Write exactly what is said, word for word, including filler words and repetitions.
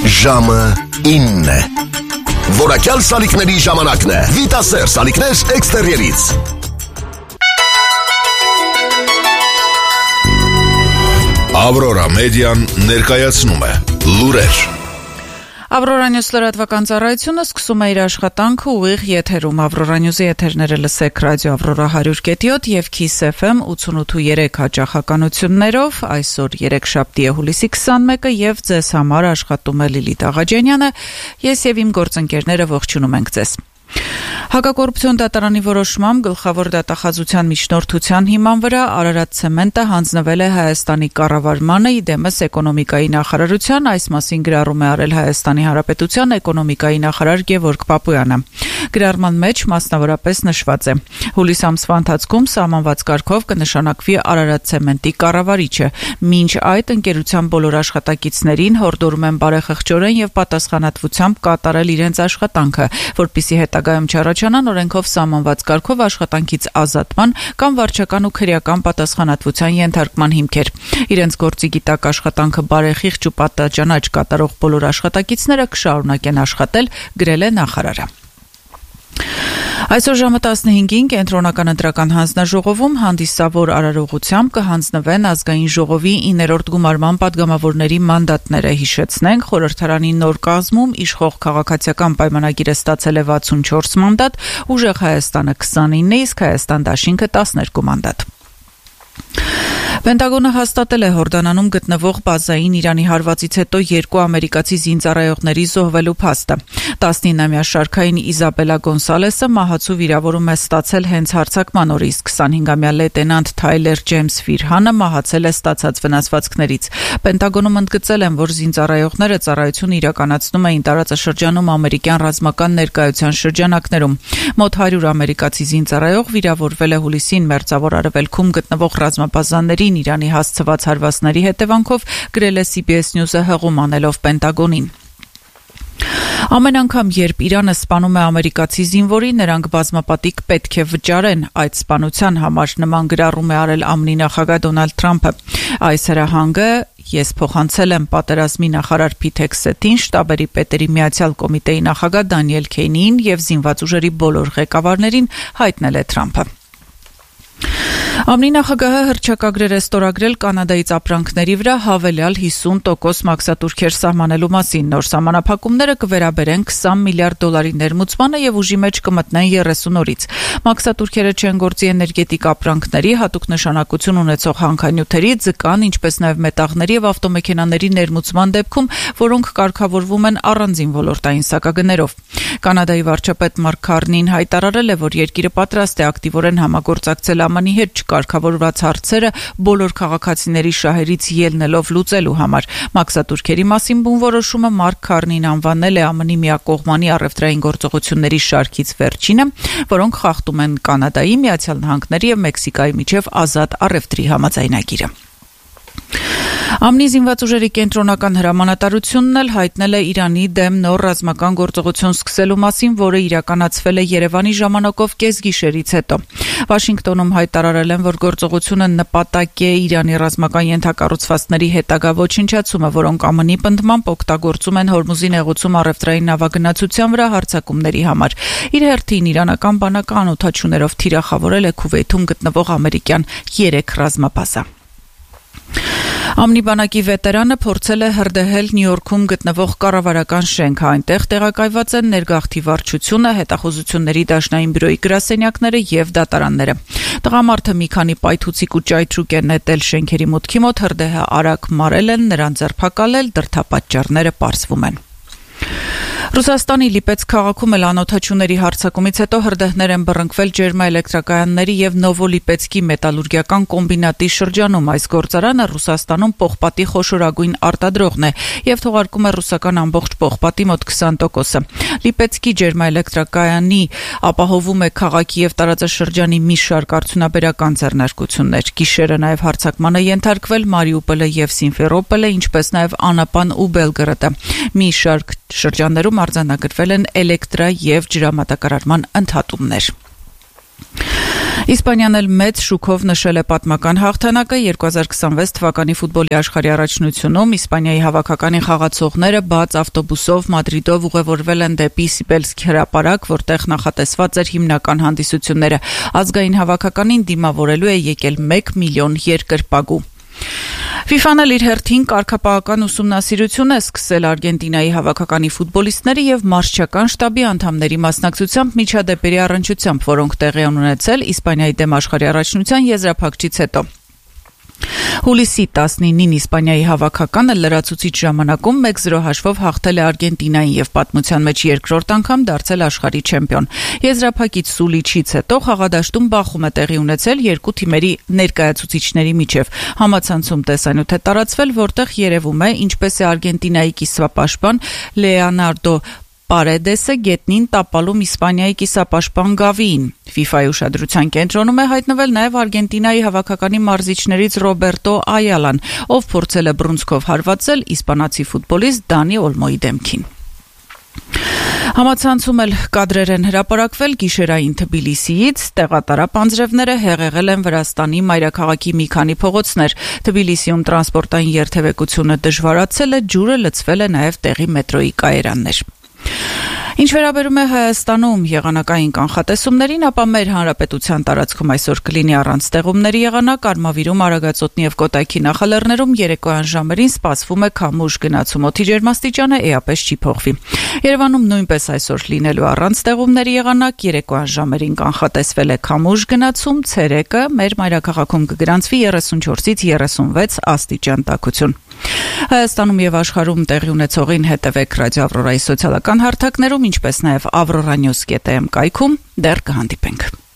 Ժամը ինը Որակյալ սալիկների ժամանակն է Վիտասեր սալիկներ էքստերիերից Ավրորա մեդիան ներկայացնում է լուրեր Ավրորա Նյուզ լրատվական ծառայությունը սկսում է իր աշխատանքը ուղիղ եթերում Ավրորա Նյուզի եթերները լսեք ռադիո Ավրորա one oh point seven եւ Kiss F M ութանասուն ու երեք հաճախականություններով այսօր երեքշաբթի է հուլիսի քսաներկը եւ ձեզ համար աշխատում է Լիլիթ Աղաջանյանը ես եւ իմ գործընկերները ողջունում ենք ձեզ Հակակոռուպցիոն դատարանի որոշմամբ գլխավոր դատախազության միջնորդության հիման վրա Արարատ ցեմենտը հանձնվել է Հայաստանի կառավարմանը իդեմս էկոնոմիկայի նախարարության այս մասին գրառում է արել Հայաստանի Հանրապետության էկոնոմիկայի նախարար Գևորգ Պապոյանը Գրառման մեջ մասնավորապես նշված է հուլիս ամսվա ընթացքում սահմանված կարգով կնշանակվի Արարատ ցեմենտի կառավարիչը մինչ այդ ընկերության բոլոր աշխատակիցներին հորդորում են բարեխղճորեն եւ պատասխանատվությամբ կատարել իրենց աշխատանքը որպիսի հետագայում չառաջանան օրենքով սահմանված կարգով աշխատանքից ազատման կամ վարչական ու քրեական պատասխանատվության ենթարկման հիմքեր։ Իրենց գործի գիտակ աշխատանքը բարեխիղճ ու պատասխանատու կատարող բոլոր աշխատակիցները կշարունակեն աշխատել, գրել է նախարարը։ Այսօր ժամը տասնհինգին կենտրոնական ընտրական հանձնաժողովում հանդիսավոր արարողությամբ կհանձնվեն ազգային ժողովի իններորդ գումարման падգամավորների մանդատները հիշեցնենք խորհրդարանի նոր կազմում իշխող քաղաքացիական պայմանագիրը ստացել է վաթսունչորս մանդատ, ուժեղ Հայաստանը քսանինը, իսկ Հայաստան դաշինքը տասներկու մանդատ։ Պենտագոնը հաստատել է Հորդանանում գտնվող բազային Իրանի հարվածից հետո երկու ամերիկացի զինծառայողների զոհվելու փաստը։ տասնինամյա շարքային Իզաբելա Գոնսալեսը մահացու վիրավորում է ստացել հենց հարձակման օրը, իսկ քսանհինգամյա լեյտենանտ Թայլեր Ջեյմս Ֆիրհանը մահացել է ստացած վնասվածքներից։ Պենտագոնում ընդգծել են, որ զինծառայողները ծառայություն իրականացնում էին տարածաշրջանում ամերիկյան ռազմական ներկայության շրջանակներում։ Մոտ հարյուր ամերիկացի զինծառայող վիրավորվել է հուլիսին մերձավոր արևելքում գտնվող ռազմաբազաների Իրանի հասցված հարվածների հետևանքով գրել է C B S News-ը հղում անելով Պենտագոնին։ Ամեն անգամ, երբ Իրանը սպանում է ամերիկացի զինվորի, նրանք բազմապատիկ պետք է վճարեն այդ սպանության համար, նման գրառում է արել Ա M N-ի նախագահ Դոնալդ Թրամփը։ Այս հրահանգը ես փոխանցել եմ պատերազմի նախարար Փիթ Հեքսեթին, շտաբերի պետերի միացյալ կոմիտեի նախագահ Դանիել Քեյնիին եւ զինված ուժերի բոլոր ղեկավարներին, հայտնել է Թրամփը։ Ա M N-ի նախագահը հռչակագրեր է ստորագրել Կանադայից ապրանքների վրա հավելյալ հիսուն տոկոս մաքսատուրքեր սահմանելու մասին։ Նոր սահմանափակումները կվերաբերեն քսան միլիարդ դոլարի ներմուծմանը եւ ուժի մեջ կմտնեն երեսուն օրից։ Մաքսատուրքերը չեն գործի էներգետիկ ապրանքների, հատուկ նշանակություն ունեցող հանքանյութերի, ձկան, ինչպես նաեւ մետաղների եւ ավտոմեքենաների ներմուծման դեպքում, որոնք կարգավորվում են առանձին ոլորտային սակագներով։ Կանադայի վարչապետ Մարկ Քարնին հայտարարել է, որ երկիրը պատրաստ է ակտիվորեն համագործակցել Ա M N-ի հետ կարգավորված հարցերը բոլոր քաղաքացիների շահերից ելնելով լուծելու համար։ Մաքսատուրքերի մասին բունորոշումը Մարկ Քարնին անվանել է Ա M N-ի միակողմանի առևտրային գործողությունների շարքից վերջինը, որոնք խախտում են Կանադայի, Միացյալ Նահանգների եւ Մեքսիկայի միջև ազատ առևտրի համաձայնագիրը։ Ա M N-ի զինված ուժերի կենտրոնական հրամանատարությունն էլ հայտնել է Իրանի դեմ նոր ռազմական գործողություն սկսելու մասին, որը իրականացվել է Երևանի ժամանակով կեսգիշերից հետո։ Վաշինգտոնում հայտարարել են, որ գործողությունը նպատակ է Իրանի ռազմական ենթակառուցվածքների հետագա ոչնչացումը, որոնք Ա M N-ի պնդմամբ օգտագործում են Հորմուզի նեղուցում առևտրային նավագնացության վրա հարձակումների համար։ Իր հերթին իրանական բանակը անօդաչուներով թիրախավորել է Քուվեյթում գտնվող ամերիկյան երեք ռազմաբազա։ Ա M N-ի բանակի վետերանը փորձել է հրդեհել Նյու Յորքում գտնվող կառավարական շենքը, այնտեղ տեղակայված են ներգաղթի վարչությունը, հետախուզությունների դաշնային բյուրոյի գրասենյակները եւ դատարանները։ Տղամարդը մի քանի պայթուցիկ ու ճայթրուկ է նետել շենքերի մուտքի մոտ, հրդեհը արագ մարել են, նրան ձերբակալել, դրդապատճառները պարզվում են։ Ռուսաստանի Լիպեց քաղաքում էլ անօդաչուների հարձակումից հետո հրդեհներ են բռնկվել ջերմաէլեկտրակայանների եւ Նովոլիպեցկի մետալուրգիական կոմբինատի շրջանում։ Այս գործարանը Ռուսաստանում պողպատի խոշորագույն արտադրողն է եւ թողարկում է ռուսական ամբողջ պողպատի մոտ քսան տոկոսը։ Լիպեցկի ջերմաէլեկտրակայանի ապահովում է քաղաքի եւ տարածաշրջանի մի շարք արդյունաբերական ձեռնարկություններ։ Գիշերը նաեւ հարձակմանը ենթարկվել Մարիուպոլը եւ Սիմֆերոպոլը, ինչպես նաեւ Անապան ու Բելգրադը։ Մի շարք շրջաններում արձանագրվել են էլեկտրա եւ ջրամատակարարման ընդհատումներ։ Իսպանիան էլ մեծ շուքով նշել է պատմական հաղթանակը երկու հազար քսանվեց թվականի ֆուտբոլի աշխարհի առաջնությունում Իսպանիայի հավաքականի խաղացողները բաց ավտոբուսով Մադրիդով ուղևորվել են դեպի Սիբելսկ հրապարակ, որտեղ նախատեսված էր հիմնական հանդիսությունները։ Ազգային հավաքականին դիմավորելու է եկել մեկ միլիոն երկրպագու։ ֆիֆան էլ իր հերթին կարգապահական ուսումնասիրություն է սկսել Արգենտինայի հավաքականի ֆուտբոլիստների եւ մարզչական շտաբի անդամների մասնակցությամբ միջադեպերի առնչությամբ, որոնք տեղի են ունեցել Իսպանիայի դեմ աշխարհի առաջնության եզրափակչից հետո։ Հուլիսի տասնինին Իսպանիայի հավաքականը լրացուցիչ ժամանակում մեկ զրո հաշվով հաղթել է Արգենտինային եւ պատմության մեջ երկրորդ անգամ դարձել աշխարհի չեմպիոն։ Եզրափակիչ սուլիչից հետո խաղադաշտում բախում է տեղի ունեցել երկու թիմերի ներկայացուցիչների միջև։ Համացանցում տեսանյութ է տարածվել, որտեղ երևում է, ինչպես է Արգենտինայի կիսապաշտպան Լեոնարդո Պարեդեսը գետնին տապալում Իսպանիայի կիսապաշտպան Գավիին։ ֆիֆայի ուշադրության կենտրոնում է հայտնվել նաև Արգենտինայի հավաքականի մարզիչներից Ռոբերտո Այալան, ով փորձել է բռունցքով հարվածել իսպանացի ֆուտբոլիստ Դանի Օլմոյի դեմքին։ Համացանցում էլ կադրեր են հրապարակվել գիշերային Թբիլիսիից, տեղատարապ անձրևները հեղեղել են Վրաստանի մայրաքաղաքի մի քանի փողոցներ։ Թբիլիսիում տրանսպորտային երթևեկությունը դժվարացել է, ջուրը լցվել է նաև տեղի մետրոյի կայարաններ։ Ինչ վերաբերում է Հայաստանում եղանակային կանխատեսումներին, ապա մեր հանրապետության տարածքում այսօր կլինի առանց ստեղումների եղանակ, Արմավիրում, Արագածոտնի եւ Կոտայքի նախալեռներում երեկոյան ժամերին սպասվում է քամուշ գնացում, օդի ջերմաստիճանը էապես չի փոխվի։ Երևանում նույնպես այսօր լինելու առանց ստեղումների եղանակ, երեկոյան ժամերին կանխատեսվել է քամուշ գնացում, ցերեկը մեր մայրաքաղաքում կգրանցվի երեսունչորսից երեսունվեց աստիճան տաքություն։ Հայաստանում եւ աշխարհում տեղի ունեցողին հետևեք Ռադիո Ավրորայի սոցիալական հարթակներում, ինչպես նաեւ avroranews.am կայքում, դեռ կհանդիպենք։